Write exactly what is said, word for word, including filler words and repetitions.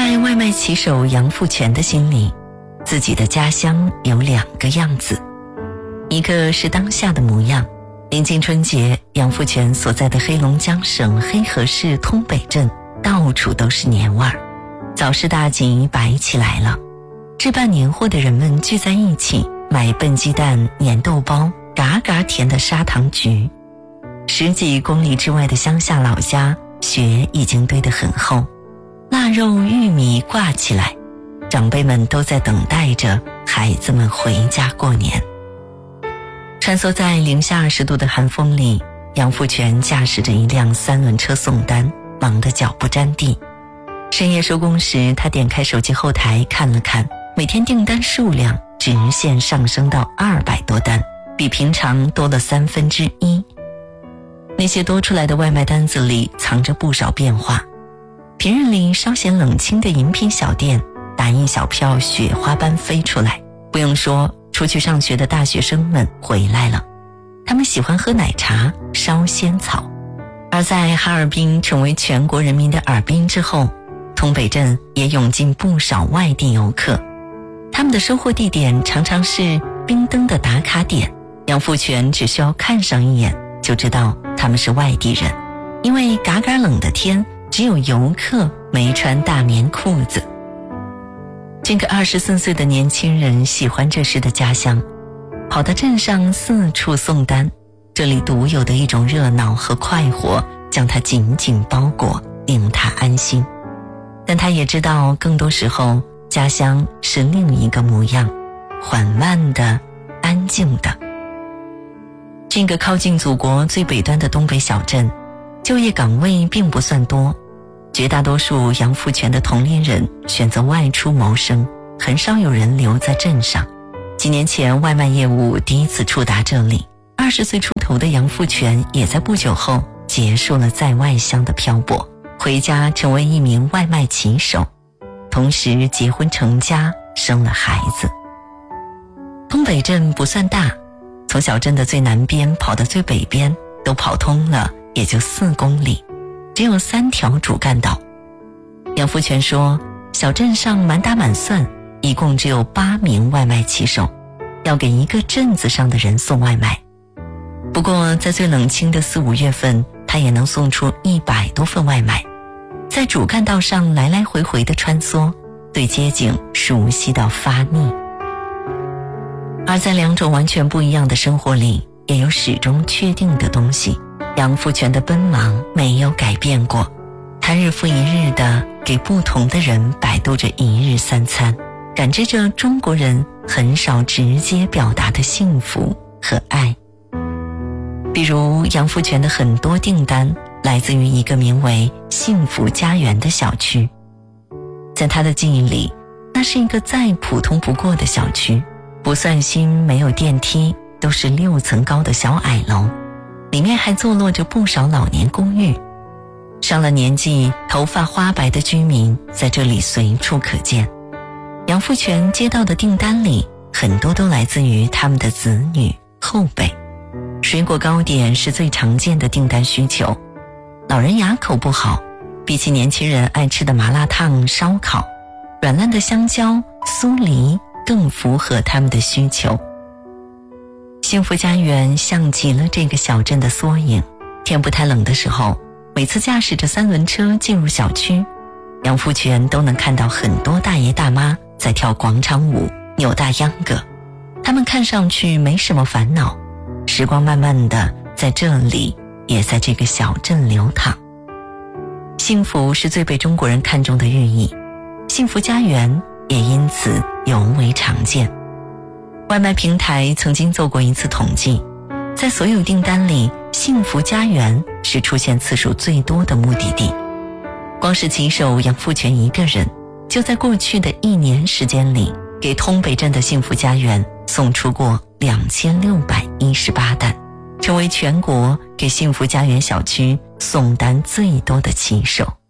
在外卖骑手杨富全的心里，自己的家乡有两个样子，一个是当下的模样。临近春节，杨富全所在的黑龙江省黑河市通北镇到处都是年味儿，早市大集摆起来了，置办年货的人们聚在一起，买笨鸡蛋、粘豆包、嘎嘎甜的砂糖橘。十几公里之外的乡下老家，雪已经堆得很厚，腊肉、玉米挂起来，长辈们都在等待着孩子们回家过年。穿梭在零下二十度的寒风里，杨富全驾驶着一辆三轮车送单，忙得脚不沾地。深夜收工时，他点开手机后台看了看，每天订单数量直线上升到二百多单，比平常多了三分之一。那些多出来的外卖单子里藏着不少变化，平日里稍显冷清的饮品小店，打印小票雪花般飞出来。不用说，出去上学的大学生们回来了，他们喜欢喝奶茶、烧仙草。而在哈尔滨成为全国人民的耳滨之后，通北镇也涌进不少外地游客，他们的收货地点常常是冰灯的打卡点。杨富全只需要看上一眼就知道他们是外地人，因为嘎嘎冷的天，只有游客没穿大棉裤子。这个二十四岁的年轻人喜欢这时的家乡，跑到镇上四处送单，这里独有的一种热闹和快活将他紧紧包裹，令他安心。但他也知道，更多时候家乡是另一个模样，缓慢的，安静的。这个靠近祖国最北端的东北小镇，就业岗位并不算多，绝大多数杨富全的同龄人选择外出谋生，很少有人留在镇上。几年前，外卖业务第一次触达这里，二十岁出头的杨富全也在不久后结束了在外乡的漂泊，回家成为一名外卖骑手，同时结婚成家，生了孩子。东北镇不算大，从小镇的最南边跑到最北边都跑通了也就四公里，只有三条主干道。杨富全说，小镇上满打满算一共只有八名外卖骑手，要给一个镇子上的人送外卖。不过在最冷清的四五月份，他也能送出一百多份外卖，在主干道上来来回回的穿梭，对街景熟悉到发腻。而在两种完全不一样的生活里，也有始终确定的东西。杨富全的奔忙没有改变过，他日复一日地给不同的人摆渡着一日三餐，感知着中国人很少直接表达的幸福和爱。比如杨富全的很多订单来自于一个名为幸福家园的小区，在他的记忆里，那是一个再普通不过的小区，不算新，没有电梯，都是六层高的小矮楼，里面还坐落着不少老年公寓，上了年纪头发花白的居民在这里随处可见。杨富全接到的订单里，很多都来自于他们的子女后辈。水果糕点是最常见的订单需求，老人牙口不好，比起年轻人爱吃的麻辣烫、烧烤，软烂的香蕉、酥梨更符合他们的需求。幸福家园像极了这个小镇的缩影，天不太冷的时候，每次驾驶着三轮车进入小区，杨富全都能看到很多大爷大妈在跳广场舞、扭大秧歌，他们看上去没什么烦恼，时光慢慢的在这里也在这个小镇流淌。幸福是最被中国人看重的寓意，幸福家园也因此尤为常见。外卖平台曾经做过一次统计，在所有订单里，幸福家园是出现次数最多的目的地。光是骑手杨富全一个人，就在过去的一年时间里，给通北镇的幸福家园送出过两千六百一十八单，成为全国给幸福家园小区送单最多的骑手。